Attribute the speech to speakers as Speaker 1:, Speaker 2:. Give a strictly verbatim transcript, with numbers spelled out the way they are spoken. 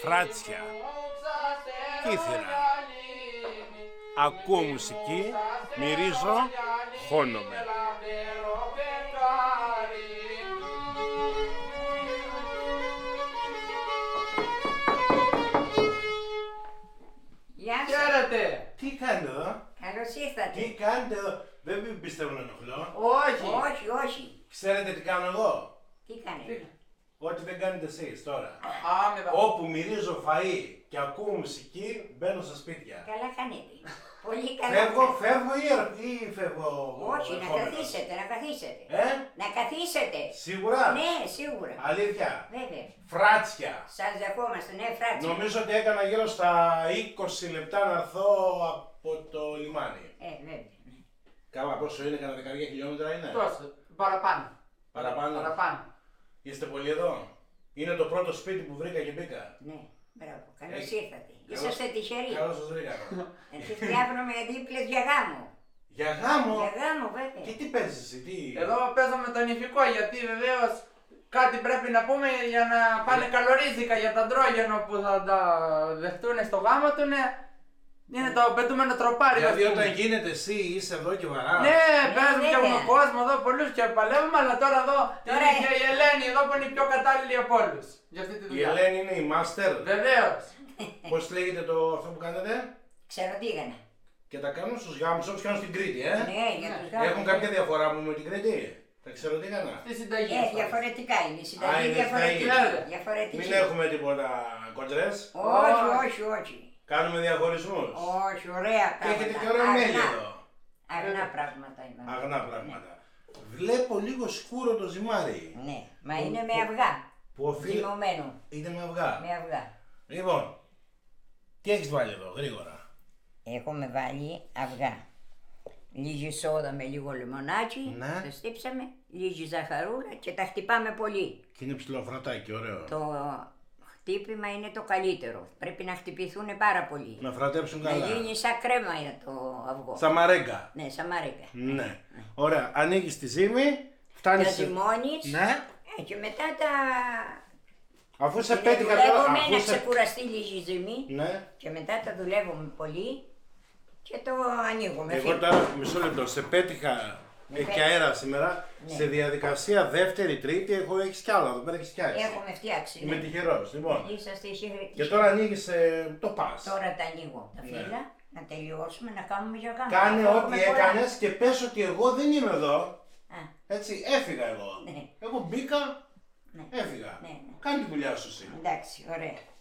Speaker 1: φράτσια, κύθυρα. Ακούω μουσική, μυρίζω, χώνομαι.
Speaker 2: Γεια σας.
Speaker 3: Χαίρετε.
Speaker 1: Τι κάνετε εδώ?
Speaker 2: Καλώς ήρθατε.
Speaker 1: Τι κάνετε εδώ? Δεν με πιστεύω να ενοχλώ.
Speaker 3: Όχι.
Speaker 2: Όχι, όχι.
Speaker 1: Ξέρετε τι κάνω εγώ?
Speaker 2: Τι κάνετε?
Speaker 1: Ό,τι δεν κάνετε εσείς τώρα.
Speaker 3: Άμυδα.
Speaker 1: Όπου μυρίζω φαΐ και ακούω μουσική, μπαίνω στα σπίτια.
Speaker 2: Καλά κάνετε. Πολύ καλά.
Speaker 1: Φεύγω,
Speaker 2: κάνετε.
Speaker 1: φεύγω ή, ερ- ή φεύγω?
Speaker 2: Όχι, να
Speaker 1: ερχόμενος?
Speaker 2: καθίσετε, να καθίσετε.
Speaker 1: Ε,
Speaker 2: Να καθίσετε.
Speaker 1: σίγουρα?
Speaker 2: Ναι, σίγουρα.
Speaker 1: Αλήθεια.
Speaker 2: Βέβαια.
Speaker 1: Φράτσια.
Speaker 2: Σας δεχόμαστε, ναι, φράτσι.
Speaker 1: Νομίζω ότι έκανα γύρω στα είκοσι λεπτά να έρθω από το λιμάνι.
Speaker 2: Ε, βέβαια.
Speaker 1: Καλά, πόσο είναι, κανένα δεκαετία χιλιόμετρα είναι?
Speaker 3: Τόσο. Παραπάνω.
Speaker 1: Παραπάνω.
Speaker 3: Παραπάνω.
Speaker 1: Είστε πολύ εδώ? Είναι το πρώτο σπίτι που βρήκα και μπήκα.
Speaker 2: Ναι, μπράβο. Καλώς
Speaker 1: Ε,
Speaker 2: ήρθατε.
Speaker 1: καλώς-
Speaker 2: Είσαστε τυχεροί.
Speaker 1: Καλώς σας βρήκα.
Speaker 2: Εσείς φτιάχνουμε δίπλες για γάμο.
Speaker 1: Για γάμο!
Speaker 2: Για γάμο, βέβαια.
Speaker 1: Και τι παίζεις εσύ, τι...
Speaker 3: Εδώ παίζω με τον ηφικό γιατί βεβαίω κάτι πρέπει να πούμε για να πάνε καλορίζικα για τα αντρόγενο που θα τα δεχτούν στο γάμο του. Είναι το πετούμενο τροπάρι. ας
Speaker 1: Δηλαδή
Speaker 3: πούμε.
Speaker 1: όταν γίνεται εσύ είσαι εδώ και βαράς.
Speaker 3: Ναι,
Speaker 2: Ναι,
Speaker 3: παίζουμε και
Speaker 2: βέβαια.
Speaker 3: έχουμε κόσμο εδώ πολλούς και παλεύουμε, αλλά τώρα εδώ
Speaker 2: Τώρα-
Speaker 3: είναι και η Ελένη εδώ που είναι η πιο κατάλληλη από όλους για αυτή τη
Speaker 1: Η
Speaker 3: δουλειά.
Speaker 1: Ελένη είναι η master.
Speaker 3: Βεβαίως.
Speaker 1: Πώς λέγεται το αυτό που κάνετε?
Speaker 2: Ξέρω τι έκανα.
Speaker 1: Και τα κάνουν στους γάμους όπως κάνουν στην Κρήτη, ε.
Speaker 2: Ναι, για
Speaker 3: Ναι.
Speaker 2: τους γάμους.
Speaker 1: Έχουν κάποια διαφορά μου με την Κρήτη? Τα ξέρω τι έκανα.
Speaker 3: Στη συνταγή.
Speaker 2: Ε,
Speaker 3: σας.
Speaker 2: διαφορετικά είναι. Η
Speaker 1: Α,
Speaker 2: συνταγή
Speaker 1: είναι
Speaker 2: διαφορετική.
Speaker 3: συνταγή.
Speaker 2: Διαφορετική.
Speaker 1: Μην έχουμε τίποτα κοντρές.
Speaker 2: Όχι, όχι, όχι.
Speaker 1: Κάνουμε διαχωρισμούς.
Speaker 2: Όχι, ωραία
Speaker 1: Και
Speaker 2: πράγματα.
Speaker 1: έχετε και ωραία μέλη
Speaker 2: Αγνά.
Speaker 1: εδώ.
Speaker 2: Αγνά πράγματα είναι.
Speaker 1: Αγνά πράγματα. Βλέπω λίγο σκούρο το ζυμάρι.
Speaker 2: Ναι, μα είναι με αυγά.
Speaker 1: Που οφείλει...
Speaker 2: Ζυμωμένο.
Speaker 1: Είναι με αυγά.
Speaker 2: Με αυγά.
Speaker 1: Λοιπόν, τι έχεις βάλει εδώ, γρήγορα?
Speaker 2: Έχουμε βάλει αυγά. Λίγη σόδα με λίγο λιμονάκι.
Speaker 1: Ναι.
Speaker 2: Τα στύψαμε. Λίγη ζαχαρούλα και τα χτυπάμε πολύ.
Speaker 1: Και είναι ψηλοφρατάκι, ωραίο.
Speaker 2: Το χτύπημα είναι το καλύτερο. Πρέπει να χτυπηθούν πάρα πολύ.
Speaker 1: Να φρατέψουν
Speaker 2: Να
Speaker 1: καλά.
Speaker 2: γίνει σαν κρέμα είναι το αυγό.
Speaker 1: Στα μαρέγκα.
Speaker 2: Ναι, σαν μαρέκα.
Speaker 1: Ναι. Ωραία. Ανοίγεις τη ζύμη, φτάνεις...
Speaker 2: Τα
Speaker 1: σε-
Speaker 2: ζυμώνεις.
Speaker 1: Ναι.
Speaker 2: Ε, και μετά τα...
Speaker 1: Αφού σε
Speaker 2: τα
Speaker 1: πέτυχα τώρα...
Speaker 2: δουλεύουμε
Speaker 1: Αφού
Speaker 2: να
Speaker 1: σε...
Speaker 2: ξεκουραστεί λίγη ζύμη.
Speaker 1: Ναι.
Speaker 2: Και μετά τα δουλεύουμε πολύ και το ανοίγουμε.
Speaker 1: Εγώ τώρα, μισό λεπτό, σε πέτυχα... Έχει και αέρα σήμερα.
Speaker 2: Ναι.
Speaker 1: Σε διαδικασία δεύτερη, τρίτη, έχω έχεις κι άλλα. Εδώ πέρα έχεις κι άλλα.
Speaker 2: Έχουμε φτιάξει.
Speaker 1: Είμαι
Speaker 2: Ναι.
Speaker 1: τυχερός. Λοιπόν.
Speaker 2: Είσαστε τυχεροί.
Speaker 1: Και τώρα ανοίγεις ε, το πας.
Speaker 2: Τώρα τα ανοίγω τα
Speaker 1: Ναι.
Speaker 2: φύλλα, να τελειώσουμε, να κάνουμε για γάμο.
Speaker 1: Κάνε
Speaker 2: Έχουμε
Speaker 1: ό,τι
Speaker 2: πολλά.
Speaker 1: έκανες και πες ότι εγώ δεν είμαι εδώ.
Speaker 2: Α,
Speaker 1: Έτσι, έφυγα εγώ.
Speaker 2: Ναι.
Speaker 1: Εγώ μπήκα,
Speaker 2: Ναι.
Speaker 1: έφυγα.
Speaker 2: Ναι, ναι.
Speaker 1: Κάνε τη δουλειά σου εσύ.
Speaker 2: εντάξει, ωραία.